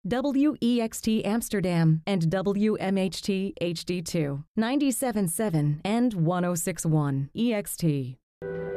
WEXT Amsterdam and WMHT HD2, 97.7 and 106.1 EXT.